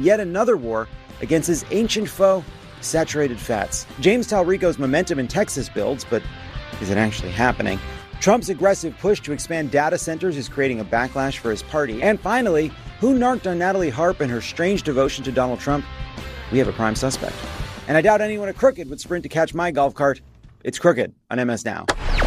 yet another war against his ancient foe, saturated fats. James Talrico's momentum in Texas builds, but is it actually happening? Trump's aggressive push to expand data centers is creating a backlash for his party. And finally, who narked on Natalie Harp and her strange devotion to Donald Trump? We have a prime suspect. And I doubt anyone at Crooked would sprint to catch my golf cart. It's Crooked on MS Now.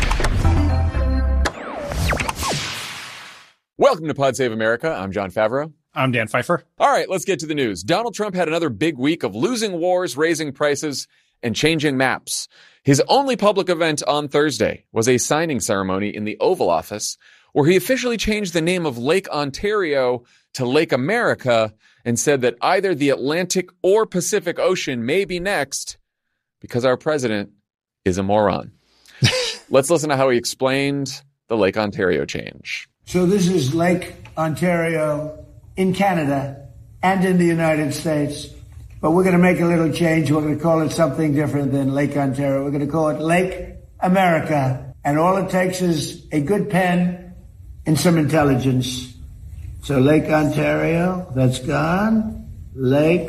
Welcome to Pod Save America. I'm John Favreau. I'm Dan Pfeiffer. All right, let's get to the news. Donald Trump had another big week of losing wars, raising prices, and changing maps. His only public event on Thursday was a signing ceremony in the Oval Office where he officially changed the name of Lake Ontario to Lake America and said that either the Atlantic or Pacific Ocean may be next because our president is a moron. Let's listen to how he explained the Lake Ontario change. So this is Lake Ontario in Canada and in the United States. But we're going to make a little change. We're going to call it something different than Lake Ontario. We're going to call it Lake America. And all it takes is a good pen and some intelligence. So Lake Ontario, that's gone. Lake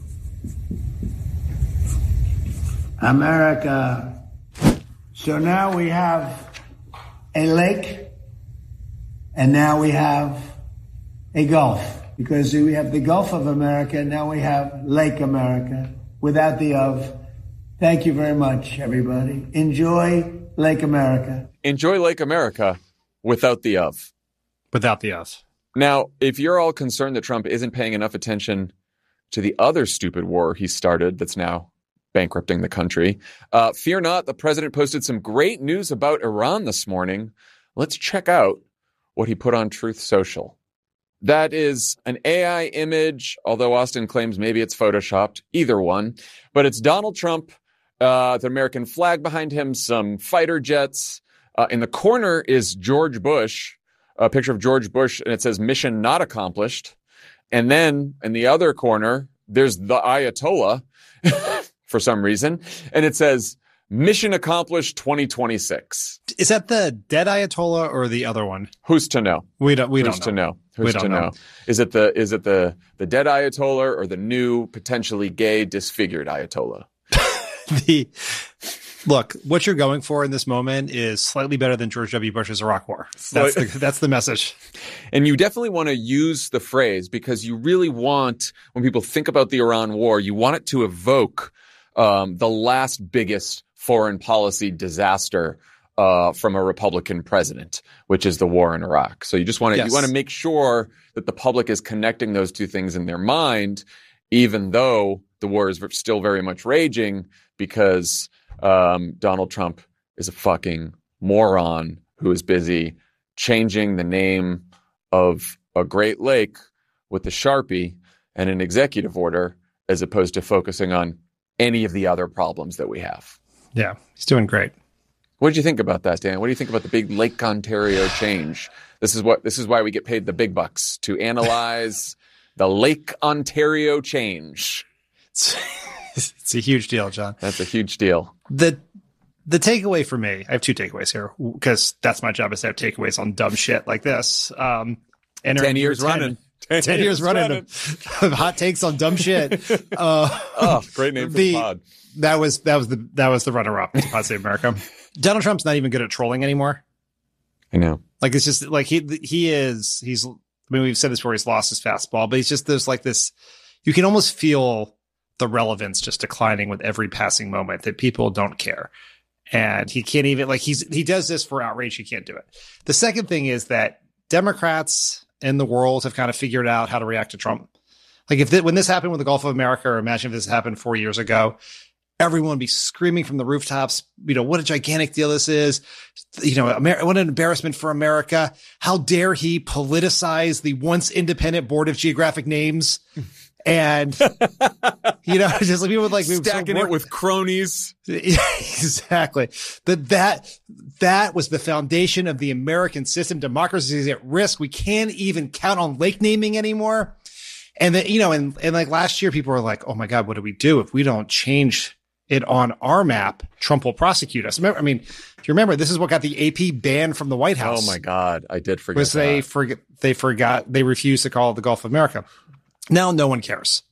America. So now we have a lake, and now we have a gulf. Because we have the Gulf of America, now we have Lake America, without the of. Thank you very much, everybody. Enjoy Lake America. Enjoy Lake America without the of. Without the of. Now, if you're all concerned that Trump isn't paying enough attention to the other stupid war he started that's now bankrupting the country, fear not, the president posted some great news about Iran this morning. Let's check out what he put on Truth Social. That is an AI image, although Austin claims maybe it's photoshopped, either one. But it's Donald Trump, the American flag behind him, some fighter jets. In the corner is George Bush, a picture of George Bush, and it says mission not accomplished. And then in the other corner, there's the Ayatollah for some reason. And it says mission accomplished 2026. Is that the dead Ayatollah or the other one? Who's to know? We don't Who's to know? Who's to know? Is it the dead Ayatollah or the new potentially gay disfigured Ayatollah? Look, what you're going for in this moment is slightly better than George W. Bush's Iraq War. That's the message. And you definitely want to use the phrase because you really want, when people think about the Iran war, you want it to evoke the last biggest foreign policy disaster from a Republican president, which is the war in Iraq. So you just want to you want to make sure that the public is connecting those two things in their mind, even though the war is still very much raging, because Donald Trump is a fucking moron who is busy changing the name of a Great Lake with a Sharpie and an executive order, as opposed to focusing on any of the other problems that we have. Yeah, he's doing great. What did you think about that, Dan? What do you think about the big Lake Ontario change? This is why we get paid the big bucks, to analyze the Lake Ontario change. It's a huge deal, John. That's a huge deal. The takeaway for me, I have two takeaways here, because that's my job, is to have takeaways on dumb shit like this. 10 years running. 10 years running. Hot takes on dumb shit. Great name for the pod. That was the runner-up to Pod Save America. Donald Trump's not even good at trolling anymore. I know. Like, it's just like he's, I mean, we've said this before, he's lost his fastball, but there's like this, you can almost feel the relevance just declining with every passing moment, that people don't care. And he can't even, like, he does this for outrage. He can't do it. The second thing is that Democrats in the world have kind of figured out how to react to Trump. Like, when this happened with the Gulf of America, or imagine if this happened 4 years ago, everyone would be screaming from the rooftops, what a gigantic deal this is. What an embarrassment for America. How dare he politicize the once independent Board of Geographic Names? And, just like people would like stacking it with cronies. Exactly. That was the foundation of the American system. Democracy is at risk. We can't even count on lake naming anymore. And then, and like last year, people were like, oh my God, what do we do if we don't change it on our map? Trump will prosecute us. Remember, do you remember, this is what got the AP banned from the White House? Oh my God. I did forget that. They refused to call it the Gulf of America. Now no one cares.